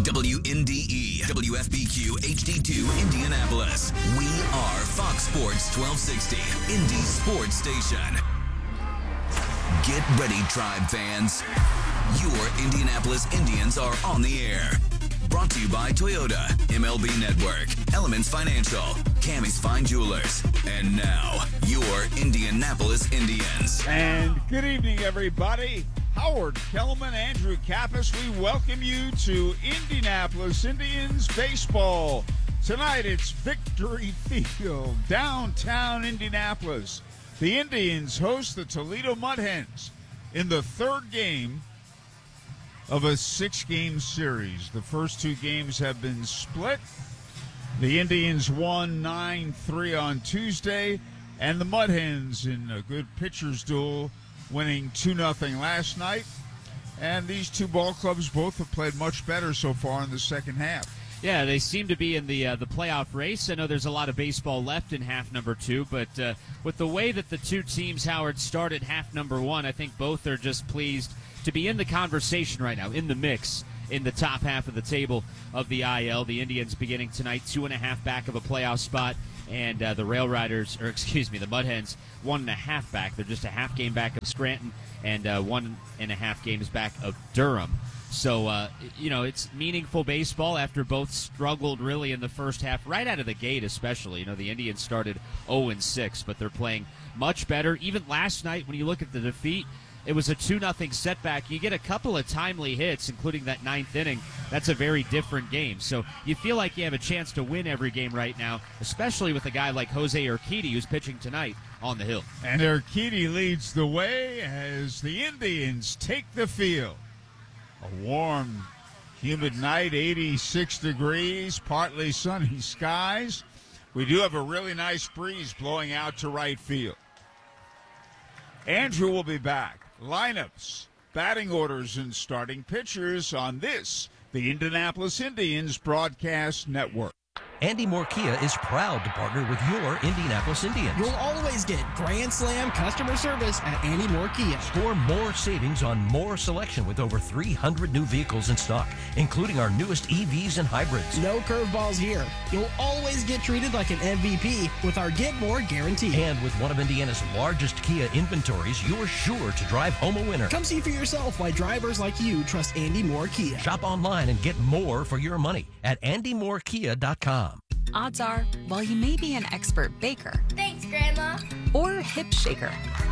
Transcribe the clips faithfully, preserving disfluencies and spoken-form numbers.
W N D E, W F P Q H D two Indianapolis. We are Fox Sports twelve sixty, Indy Sports Station. Get ready, Tribe fans. Your Indianapolis Indians are on the air. Brought to you by Toyota, M L B Network, Elements Financial, Cammy's Fine Jewelers, and now, your Indianapolis Indians. And good evening, everybody. Howard Kellman, Andrew Kappas, we welcome you to Indianapolis Indians baseball. Tonight it's Victory Field, downtown Indianapolis. The Indians host the Toledo Mud Hens in the third game of a six-game series. The first two games have been split. The Indians won nine three on Tuesday, and the Mud Hens in a good pitcher's duel, winning two nothing last night. And these two ball clubs both have played much better so far in the second half. Yeah, they seem to be in the uh, the playoff race. I know there's a lot of baseball left in half number two, but uh, with the way that the two teams, Howard, started half number one, I think both are just pleased to be in the conversation right now, in the mix, in the top half of the table of the I L. The Indians beginning tonight two and a half back of a playoff spot, and uh, the Rail Riders, or excuse me, the Mud Hens, one and a half back. They're just a half game back of Scranton and uh, one and a half games back of Durham. So, uh, you know, it's meaningful baseball after both struggled really in the first half, right out of the gate especially. You know, the Indians started oh and six, but they're playing much better. Even last night, when you look at the defeat, it was a two nothing setback. You get a couple of timely hits, including that ninth inning. That's a very different game. So you feel like you have a chance to win every game right now, especially with a guy like Jose Urquidy, who's pitching tonight on the hill. And Urquidy leads the way as the Indians take the field. A warm, humid night, eighty-six degrees, partly sunny skies. We do have a really nice breeze blowing out to right field. Andrew will be back. Lineups, batting orders, and starting pitchers on this, the Indianapolis Indians Broadcast Network. Andy Moore Kia is proud to partner with your Indianapolis Indians. You'll always get Grand Slam customer service at Andy Moore Kia. Score more savings on more selection with over three hundred new vehicles in stock, including our newest E Vs and hybrids. No curveballs here. You'll always get treated like an M V P with our Get More guarantee. And with one of Indiana's largest Kia inventories, you're sure to drive home a winner. Come see for yourself why drivers like you trust Andy Moore Kia. Shop online and get more for your money at andy moore kia dot com. Odds are, while you may be an expert baker, thanks, Grandma, or hip shaker,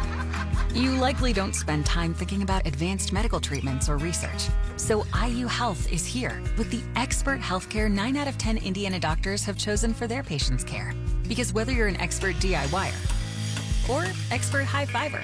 you likely don't spend time thinking about advanced medical treatments or research. So I U Health is here with the expert healthcare nine out of ten Indiana doctors have chosen for their patients' care. Because whether you're an expert DIYer or expert high fiber,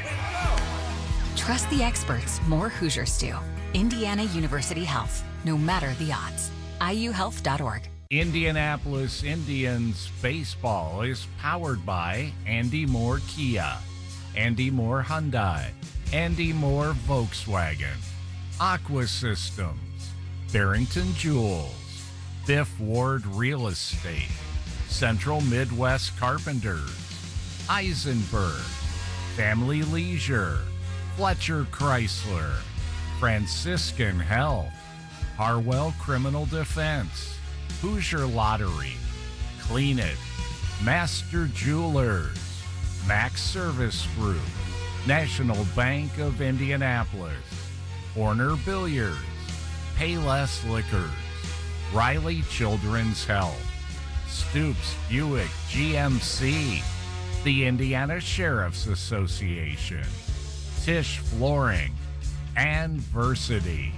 trust the experts more Hoosiers do. Indiana University Health, no matter the odds. I U health dot org. Indianapolis Indians baseball is powered by Andy Moore Kia, Andy Moore Hyundai, Andy Moore Volkswagen, Aqua Systems, Barrington Jewels, Fifth Ward Real Estate, Central Midwest Carpenters, Eisenberg, Family Leisure, Fletcher Chrysler, Franciscan Health, Harwell Criminal Defense, Hoosier Lottery, Clean It, Master Jewelers, Max Service Group, National Bank of Indianapolis, Horner Billiards, Payless Liquors, Riley Children's Health, Stoops Buick G M C, the Indiana Sheriff's Association, Tisch Flooring, and Versity.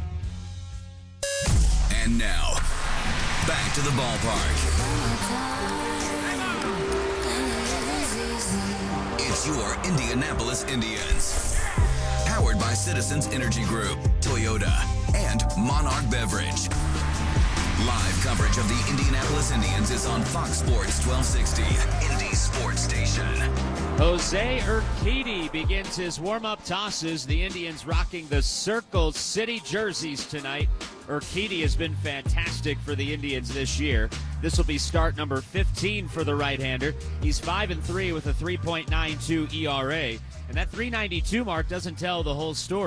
And now, back to the ballpark. It's your Indianapolis Indians. Powered by Citizens Energy Group, Toyota, and Monarch Beverage. Live coverage of the Indianapolis Indians is on Fox Sports twelve sixty, Indy Sports Station. Jose Urquidy begins his warm-up tosses. The Indians rocking the Circle City jerseys tonight. Urquidy has been fantastic for the Indians this year. This will be start number fifteen for the right-hander. He's five and three with a three point nine two E R A, and that three ninety-two mark doesn't tell the whole story.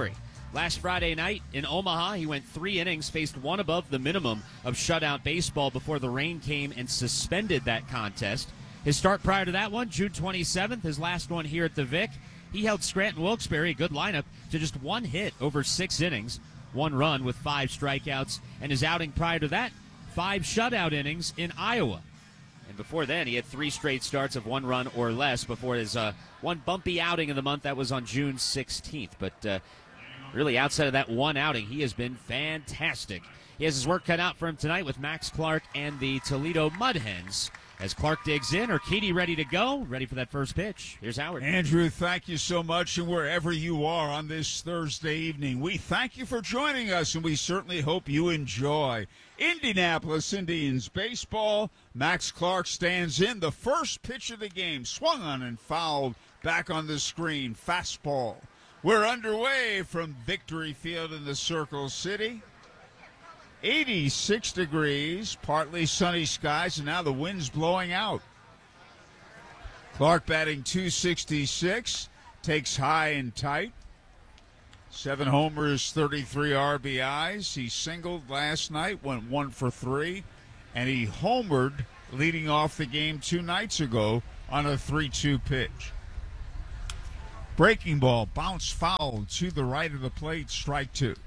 Last Friday night in Omaha, he went three innings, faced one above the minimum of shutout baseball before the rain came and suspended that contest. His start prior to that one, June twenty-seventh, his last one here at the Vic, he held Scranton Wilkes-Barre, a good lineup, to just one hit over six innings, one run with five strikeouts, and his outing prior to that, five shutout innings in Iowa. And before then, he had three straight starts of one run or less before his uh, one bumpy outing of the month. That was on June sixteenth. But uh, really, outside of that one outing, he has been fantastic. He has his work cut out for him tonight with Max Clark and the Toledo Mud Hens. As Clark digs in, Urquidy ready to go, ready for that first pitch. Here's Howard. Andrew, thank you so much, and wherever you are on this Thursday evening, we thank you for joining us, and we certainly hope you enjoy Indianapolis Indians baseball. Max Clark stands in. The first pitch of the game, swung on and fouled, back on the screen, fastball. We're underway from Victory Field in the Circle City. eighty-six degrees, partly sunny skies, and now the wind's blowing out. Clark batting two sixty-six, takes high and tight. Seven homers, thirty-three R B Is. He singled last night, went one for three, and he homered leading off the game two nights ago on a three two pitch. Breaking ball, bounce foul to the right of the plate, strike two.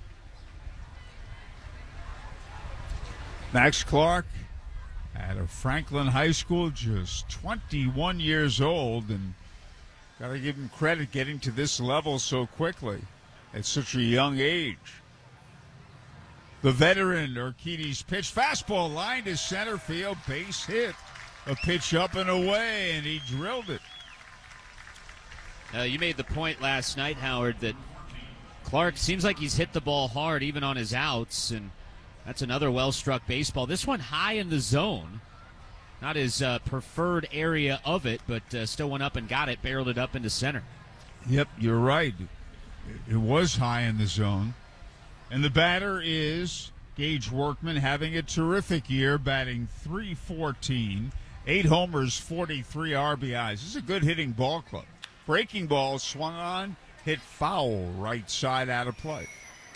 Max Clark out of Franklin High School, just twenty-one years old, and got to give him credit getting to this level so quickly at such a young age. The veteran, Urquidy's pitch, fastball line to center field, base hit. A pitch up and away, and he drilled it. Uh, you made the point last night, Howard, that Clark seems like he's hit the ball hard even on his outs, and that's another well-struck baseball. This one high in the zone. Not his uh, preferred area of it, but uh, still went up and got it, barreled it up into center. Yep, you're right. It was high in the zone. And the batter is Gage Workman, having a terrific year, batting three fourteen, eight homers, forty-three R B Is. This is a good hitting ball club. Breaking ball swung on, hit foul, right side out of play.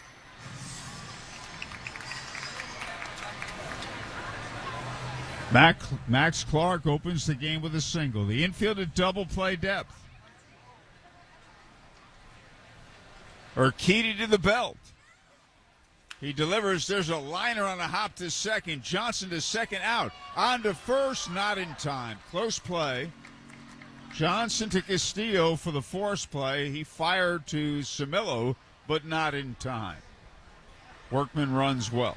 Mac, Max Clark opens the game with a single. The infield at double play depth. Urquidy to the belt. He delivers. There's a liner on a hop to second. Johnson to second, out. On to first, not in time. Close play. Johnson to Castillo for the force play. He fired to Samillo, but not in time. Workman runs well.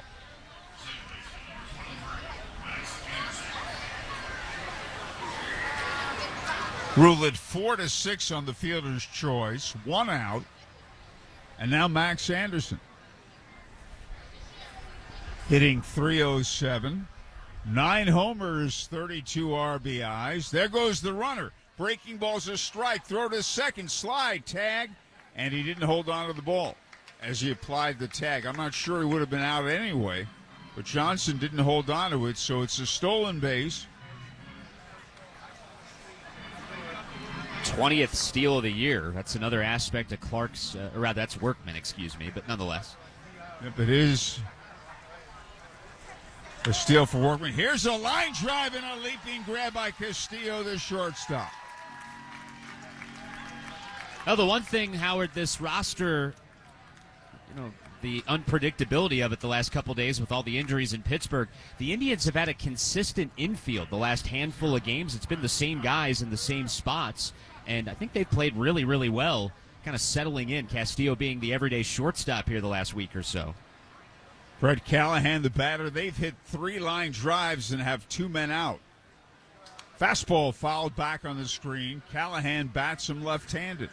Rule it four to six on the fielder's choice. One out. And now Max Anderson. Hitting three oh seven. Nine homers, thirty-two R B Is. There goes the runner. Breaking ball's a strike. Throw to second. Slide. Tag. And he didn't hold on to the ball as he applied the tag. I'm not sure he would have been out anyway. But Johnson didn't hold on to it, so it's a stolen base. twentieth steal of the year. That's another aspect of Clark's, uh, or rather, that's Workman, excuse me, but nonetheless. Yep, it is a steal for Workman. Here's a line drive and a leaping grab by Castillo, the shortstop. Now, the one thing, Howard, this roster, you know, the unpredictability of it the last couple days with all the injuries in Pittsburgh, the Indians have had a consistent infield the last handful of games. It's been the same guys in the same spots, and I think they've played really, really well, kind of settling in, Castillo being the everyday shortstop here the last week or so. Brett Callahan, the batter, they've hit three line drives and have two men out. Fastball fouled back on the screen. Callahan bats him left-handed.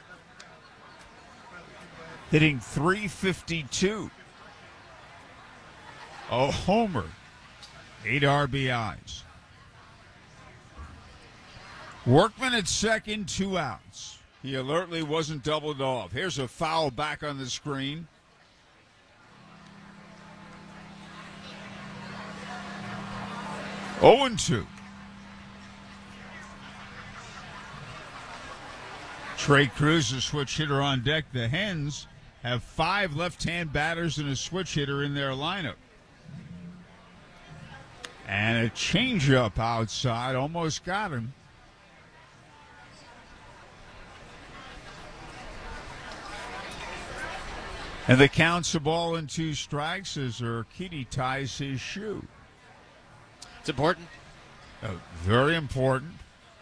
Hitting three fifty-two. A homer. Eight R B Is. Workman at second, two outs. He alertly wasn't doubled off. Here's a foul back on the screen. oh and two. Trey Cruz, a switch hitter on deck. The Hens have five left-hand batters and a switch hitter in their lineup. And a changeup outside almost got him. And the count's a ball and two strikes as Urquidy ties his shoe. It's important. Uh, very important.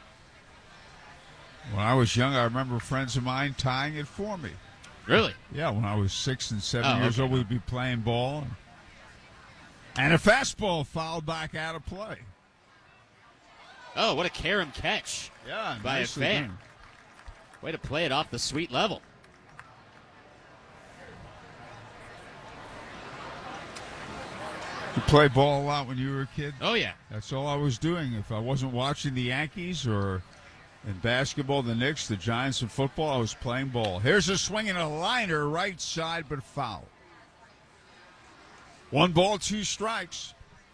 When I was young, I remember friends of mine tying it for me. Really? Yeah, when I was six and seven Oh, years okay. old, we'd be playing ball. And, and a fastball fouled back out of play. Oh, what a carom catch Yeah, by a nicely fan. done. Way to play it off the sweet level. You play ball a lot when you were a kid? Oh, yeah. That's all I was doing. If I wasn't watching the Yankees or in basketball, the Knicks, the Giants, and football, I was playing ball. Here's a swing and a liner right side, but foul. One ball, two strikes.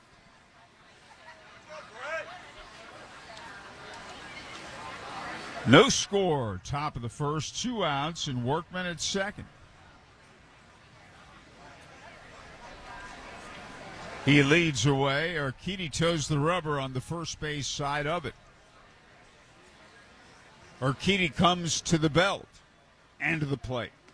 No score. Top of the first, two outs, and Workman at second. He leads away. Urquidy toes the rubber on the first base side of it. Urquidy comes to the belt and to the plate.